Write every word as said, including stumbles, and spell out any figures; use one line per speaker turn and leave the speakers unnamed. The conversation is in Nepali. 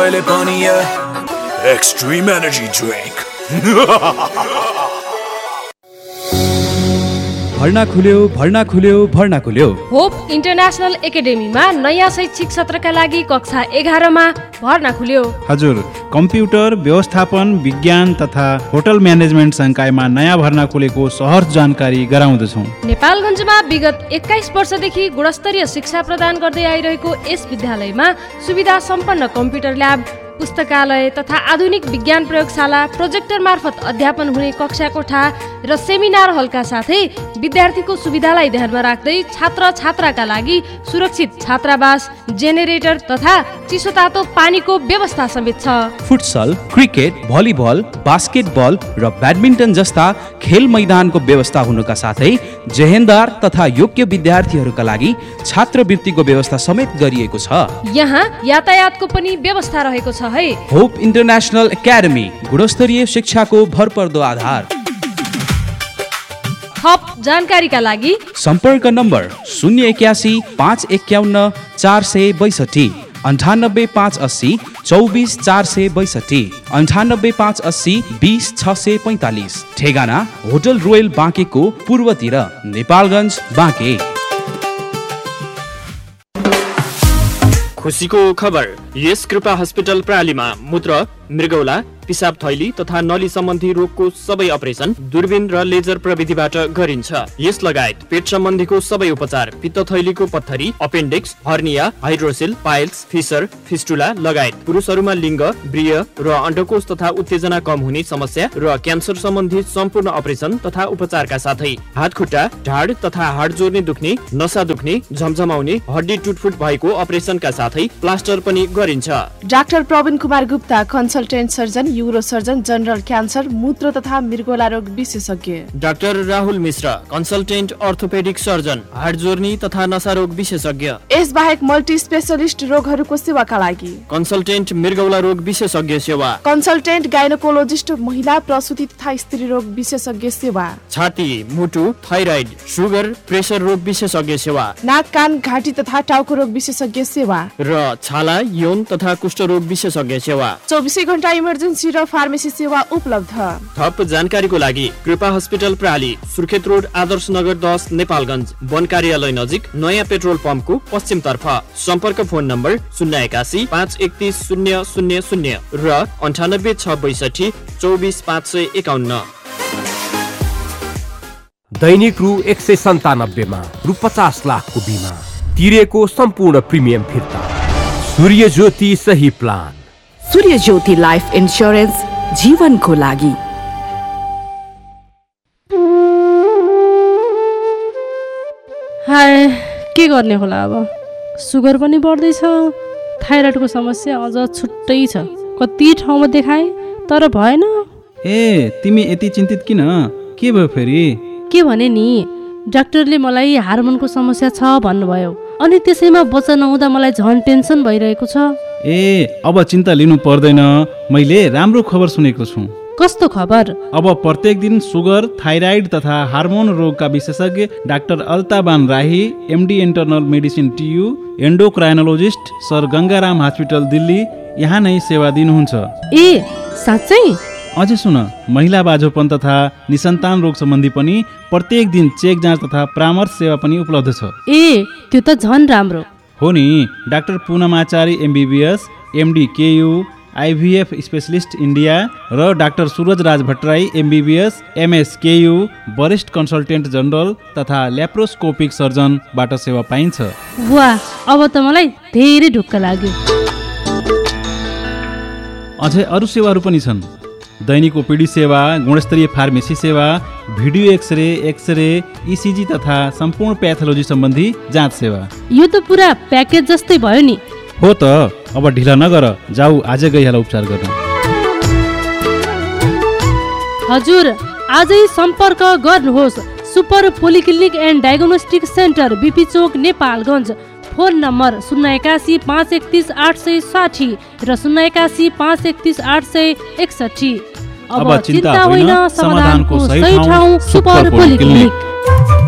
मैले पनि एक्सट्रिम एनर्जी ड्रिंक।
भर्ना खुल्यो भर्ना खुल्यो भर्ना खुल्यो
होप इन्टरनेशनल एकाडेमीमा नयाँ शैक्षिक सत्रका लागि कक्षा एघारमा भर्ना खुल्यो।
हजुर, कम्प्युटर व्यवस्थापन विज्ञान तथा होटल म्यानेजमेन्ट संकायमा नयाँ भर्ना खुलेको सहर जानकारी गराउँदछौँ।
नेपालगञ्जमा विगत एक्काइस वर्षदेखि गुणस्तरीय शिक्षा प्रदान गर्दै आइरहेको यस विद्यालयमा सुविधा सम्पन्न कम्प्युटर ल्याब, पुस्तकालय तथा आधुनिक विज्ञान प्रयोगशाला, प्रोजेक्टर मार्फत अध्यापन हुने कक्षा कोठा र सेमिनार हलका साथै विद्यार्थीको सुविधालाई ध्यानमा राख्दै छात्र छात्राका लागि सुरक्षित छात्रावास, जेनेरेटर तथा चिसो तातो पानीको व्यवस्था समेत छ।
फुटसल, क्रिकेट, भलिबल, बास्केटबल र ब्याडमिन्टन जस्ता खेल मैदानको व्यवस्था हुनुका साथै जेहेन्दार तथा योग्य विद्यार्थीहरूका लागि छात्रवृत्तिको व्यवस्था समेत गरिएको छ।
यहाँ यातायातको पनि व्यवस्था रहेको छ है।
होप इन्टरनेशनल एकाडेमी, गुणस्तरीय शिक्षाको भरपर्दो आधार।
थप जानकारीका लागि
सम्पर्क नम्बर शून्य एकासी पाँच एकाउन्न चार सय बैसठी, अन्ठानब्बे पाँच अस्सी चौबिस चार सय बैसठी, अन्ठानब्बे पाँच अस्सी बिस छ सय पैँतालिस। ठेगाना होटल रोयल बाँकेको पूर्वतिर, नेपालगञ्ज बाँके।
खुसीको खबर, यस कृपा हस्पिटल प्रालीमा मूत्र, मृगौला, पिसाब थैली तथा नली सम्बन्धी रोगको सबै अपरेसन दूरबीन र लेजर प्रविधिबाट गरिन्छ। यस लगायत पेट सम्बन्धीको सबै उपचार, पित्त थैलीको पत्थरी, appendix, hernia, hydroxyl, piles, fissure, fistula लगायत पुरुषहरूमा लिङ्ग, ब्रिय र अण्डकोष तथा उत्तेजना कम हुने समस्या र क्यान्सर सम्बन्धी सम्पूर्ण अपरेसन तथा उपचारका साथै हात खुट्टा, ढाड तथा हाड जोड्ने दुख्ने, नसा दुख्ने, झमझमाउने, हड्डी टुटफुट भएको अपरेसनका साथै प्लास्टर पनि गरिन्छ।
Doctor Praveen Kumar Gupta, consultant surgeon, euro surgeon, general cancer, मूत्र तथा मृगौला रोग विशेषज्ञ।
डाक्टर राहुल मिश्र, कन्सल्टेन्ट अर्थोपेडिक सर्जन, हाड जोर्नी तथा नसा रोग विशेषज्ञ।
यस बाहेक मल्टी स्पेशलिस्ट रोगहरूको सेवाका लागि
कन्सल्टेन्ट मृगौला रोग विशेषज्ञ सेवा,
कन्सल्टेन्ट गाइनोकोलोजिस्ट, महिला प्रसुति तथा स्त्री रोग विशेषज्ञ सेवा,
छाती, मुटु, थाइराइड, सुगर, प्रेसर रोग विशेषज्ञ सेवा,
नाक कान घाँटी तथा टाउको रोग विशेषज्ञ सेवा
र छाला, यौन तथा कुष्ठ रोग विशेषज्ञ सेवा।
चौबिसै घण्टा इमर्जेन्सी र फार्मेसी सेवा उपलब्ध।
थप जानकारीको लागि कृपा हस्पिटल प्राली, सुर्खेत रोड, आदर्श नगर दस, नेपालगञ्ज, वन कार्यालय नजिक, नयाँ पेट्रोल पम्पको पश्चिम तर्फ। सम्पर्क फोन नम्बर शून्य एकासी पाँच एकतिस शून्य शून्य शून्य र अन्ठानब्बे छ बैसठी चौबिस पाँच सय एकाउन्न।
दैनिक रु एक सय सन्तानब्बेमा रु पचास लाखको बिमा तिरेको सम्पूर्ण प्रिमियम फिर्ता। सूर्य ज्योति सही प्लान।
सूर्य ज्योति लाइफ इन्स्योरेन्स, जीवनको लागि।
हाय, के गर्ने होला अब? सुगर पनि बढ्दैछ, थाइराइडको समस्या अझ छुट्टै छ। कति ठाउँमा देखाएँ तर भएन।
ए, तिमी यति चिन्तित किन? के भयो फेरि?
के भने नि, डाक्टरले मलाई हार्मोनको समस्या छ भन्नुभयो, अनि त्यसैमा बच्चा नहुँदा मलाई झन् टेन्सन भइरहेको छ।
ए, अब चिन्ता लिनु पर्दैन, मैले राम्रो खबर सुनेको छु।
कस्तो खबर?
अब प्रत्येक दिन सुगर, थाइराइड तथा हार्मोन रोगका विशेषज्ञ डाक्टर अल्ताबान राही, MD internal medicine TU, एन्डोक्राइनोलोजिस्ट, sir Gangaram hospital Delhi यहाँ नै सेवा दिनुहुन्छ।
ए, साँच्चै?
अझै सुन, महिला बाझोपन तथा निसन्तान रोग सम्बन्धी पनि प्रत्येक दिन चेक जाँच तथा परामर्श सेवा पनि उपलब्ध छ।
ए, त्यो त झन् राम्रो
हो नि। Doctor पूनमाचारी MBBS, MD केयू, IVF specialist India र डाक्टर सूरज राज भट्टराई एमबीबीएस, एमएस केयू, वरिष्ठ कन्सल्टेन्ट जनरल तथा ल्याप्रोस्कोपिक सर्जनबाट सेवा पाइन्छ।
वाह, अब त मलाई धेरै ढुक्क लाग्यो।
अझै अरू सेवाहरू पनि छन्। दैनिक ओपीडी सेवा, गुणस्तरीय फार्मेसी सेवा, भिडियो एक्सरे, एक्सरे, इसिजी तथा सम्पूर्ण प्याथोलोजी सम्बन्धी जाँच सेवा।
यो त पुरा प्याकेज जस्तै भयो नि।
हो त, अब ढिला नगर, जाऊ आजै गइहाल उपचार गर्न।
हजुर, आजै सम्पर्क गर्नुहोस् super polyclinic and diagnostic centre, BP Chowk, Nepalgunj. Phone number शून्य एकासी पाँच एकतिस आठ सय साठी र शून्य एकासी पाँच एकतिस आठ सय एकसठी। अब चिन्ता होइन, समाधानको सही ठाउँ सुपर पोलिक्लिनिक।